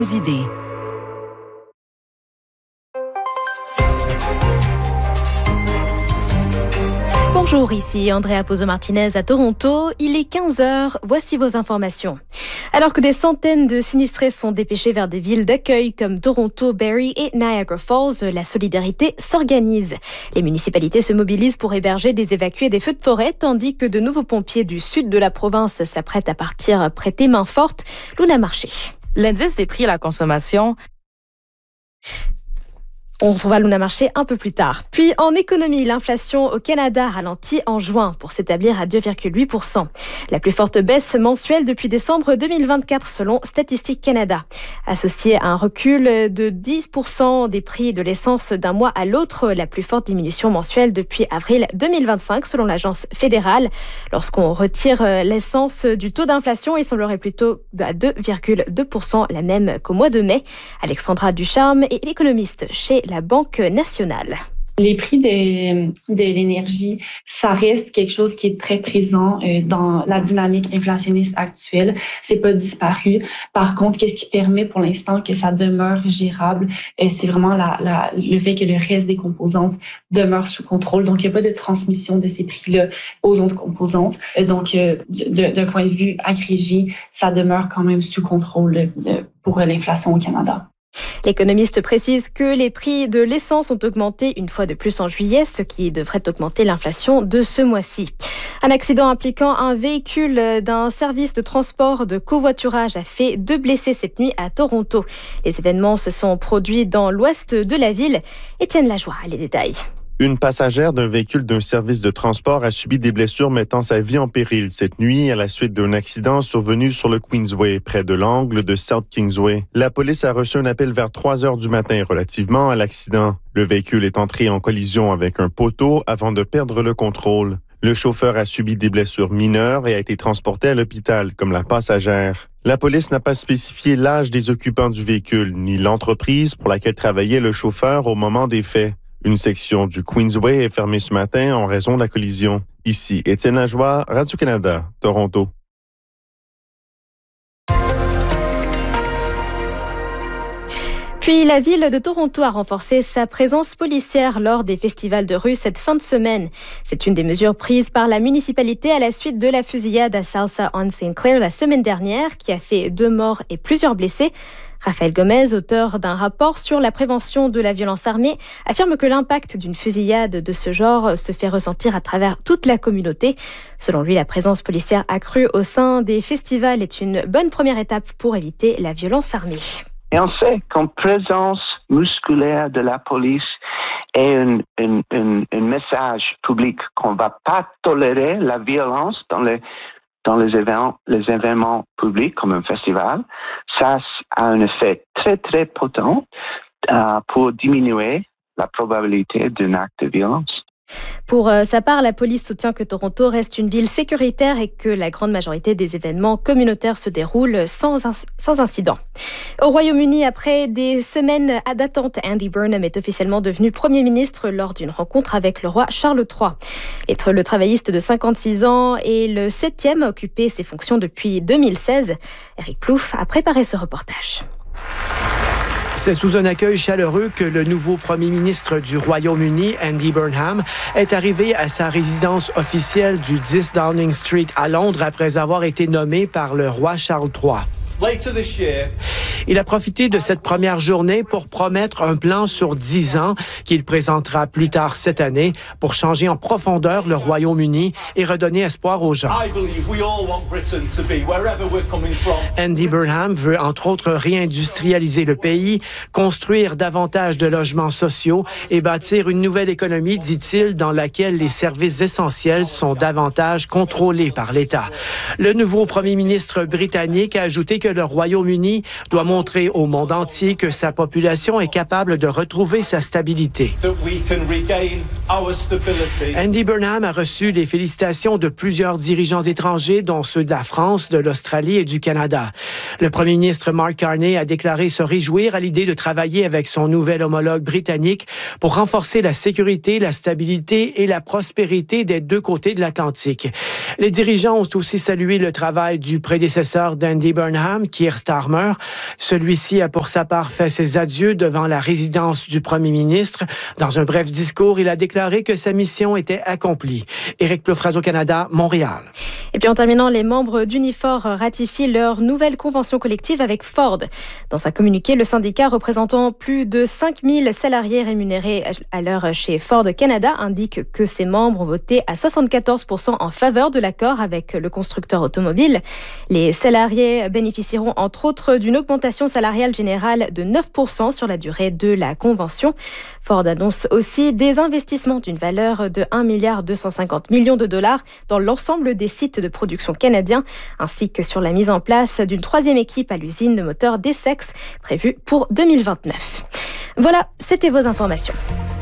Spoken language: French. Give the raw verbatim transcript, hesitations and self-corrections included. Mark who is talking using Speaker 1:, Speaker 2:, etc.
Speaker 1: idées. Bonjour, ici Andrea Pozo-Martinez à Toronto. Il est quinze heures, voici vos informations. Alors que des centaines de sinistrés sont dépêchés vers des villes d'accueil comme Toronto, Barrie et Niagara Falls, la solidarité s'organise. Les municipalités se mobilisent pour héberger des évacués des feux de forêt, tandis que de nouveaux pompiers du sud de la province s'apprêtent à partir prêter main forte. Luna Marché.
Speaker 2: L'indice des prix à la consommation.
Speaker 1: On retrouvera Luna Marché un peu plus tard. Puis en économie, l'inflation au Canada ralentit en juin pour s'établir à deux virgule huit pour cent. La plus forte baisse mensuelle depuis décembre deux mille vingt-quatre selon Statistique Canada. Associée à un recul de dix pour cent des prix de l'essence d'un mois à l'autre, la plus forte diminution mensuelle depuis avril deux mille vingt-cinq selon l'agence fédérale. Lorsqu'on retire l'essence du taux d'inflation, il semblerait plutôt à deux virgule deux pour cent, la même qu'au mois de mai. Alexandra Ducharme est l'économiste chez la Banque nationale.
Speaker 3: Les prix de, de l'énergie, ça reste quelque chose qui est très présent euh, dans la dynamique inflationniste actuelle. C'est pas disparu. Par contre, qu'est-ce qui permet pour l'instant que ça demeure gérable, euh, c'est vraiment la, la, le fait que le reste des composantes demeure sous contrôle. Donc, il n'y a pas de transmission de ces prix-là aux autres composantes. Euh, donc, euh, de, d'un point de vue agrégé, ça demeure quand même sous contrôle euh, pour l'inflation au Canada.
Speaker 1: L'économiste précise que les prix de l'essence ont augmenté une fois de plus en juillet, ce qui devrait augmenter l'inflation de ce mois-ci. Un accident impliquant un véhicule d'un service de transport de covoiturage a fait deux blessés cette nuit à Toronto. Les événements se sont produits dans l'ouest de la ville. Étienne Lajoie a les détails.
Speaker 4: Une passagère d'un véhicule d'un service de transport a subi des blessures mettant sa vie en péril cette nuit à la suite d'un accident survenu sur le Queensway, près de l'angle de South Kingsway. La police a reçu un appel vers trois heures du matin relativement à l'accident. Le véhicule est entré en collision avec un poteau avant de perdre le contrôle. Le chauffeur a subi des blessures mineures et a été transporté à l'hôpital, comme la passagère. La police n'a pas spécifié l'âge des occupants du véhicule, ni l'entreprise pour laquelle travaillait le chauffeur au moment des faits. Une section du Queensway est fermée ce matin en raison de la collision. Ici, Étienne Lajoie, Radio-Canada, Toronto.
Speaker 1: Puis la ville de Toronto a renforcé sa présence policière lors des festivals de rue cette fin de semaine. C'est une des mesures prises par la municipalité à la suite de la fusillade à Salsa on Saint Clair la semaine dernière qui a fait deux morts et plusieurs blessés. Raphaël Gomez, auteur d'un rapport sur la prévention de la violence armée, affirme que l'impact d'une fusillade de ce genre se fait ressentir à travers toute la communauté. Selon lui, la présence policière accrue au sein des festivals est une bonne première étape pour éviter la violence armée.
Speaker 5: Et on sait qu'une présence musculaire de la police est un, un, un, un message public qu'on ne va pas tolérer la violence dans les dans les événements, les événements publics comme un festival. Ça a un effet très, très potent euh, pour diminuer la probabilité d'un acte de violence.
Speaker 1: Pour euh, sa part, la police soutient que Toronto reste une ville sécuritaire et que la grande majorité des événements communautaires se déroulent sans, inc- sans incident. Au Royaume-Uni, après des semaines d'attente, Andy Burnham est officiellement devenu Premier ministre lors d'une rencontre avec le roi Charles trois. Le travailliste de cinquante-six ans est le septième à occuper ses fonctions depuis deux mille seize. Eric Plouffe a préparé ce reportage.
Speaker 6: C'est sous un accueil chaleureux que le nouveau premier ministre du Royaume-Uni, Andy Burnham, est arrivé à sa résidence officielle du dix Downing Street à Londres après avoir été nommé par le roi Charles trois. Il a profité de cette première journée pour promettre un plan sur dix ans qu'il présentera plus tard cette année pour changer en profondeur le Royaume-Uni et redonner espoir aux gens. Andy Burnham veut entre autres réindustrialiser le pays, construire davantage de logements sociaux et bâtir une nouvelle économie, dit-il, dans laquelle les services essentiels sont davantage contrôlés par l'État. Le nouveau premier ministre britannique a ajouté que le Royaume-Uni doit montrer au monde entier que sa population est capable de retrouver sa stabilité. Andy Burnham a reçu les félicitations de plusieurs dirigeants étrangers, dont ceux de la France, de l'Australie et du Canada. Le premier ministre Mark Carney a déclaré se réjouir à l'idée de travailler avec son nouvel homologue britannique pour renforcer la sécurité, la stabilité et la prospérité des deux côtés de l'Atlantique. Les dirigeants ont aussi salué le travail du prédécesseur d'Andy Burnham, Vietnam, Keir Starmer. Celui-ci a pour sa part fait ses adieux devant la résidence du premier ministre. Dans un bref discours, il a déclaré que sa mission était accomplie. Éric Plouffe, Radio-Canada, Montréal.
Speaker 1: Et puis en terminant, les membres d'Unifor ratifient leur nouvelle convention collective avec Ford. Dans un communiqué, le syndicat représentant plus de cinq mille salariés rémunérés à l'heure chez Ford Canada indique que ses membres ont voté à soixante-quatorze pour cent en faveur de l'accord avec le constructeur automobile. Les salariés bénéficieront entre autres d'une augmentation salariale générale de neuf pour cent sur la durée de la convention. Ford annonce aussi des investissements d'une valeur de un milliard deux cent cinquante millions de dollars dans l'ensemble des sites de production canadiens, ainsi que sur la mise en place d'une troisième équipe à l'usine de moteurs d'Essex, prévue pour deux mille vingt-neuf. Voilà, c'était vos informations.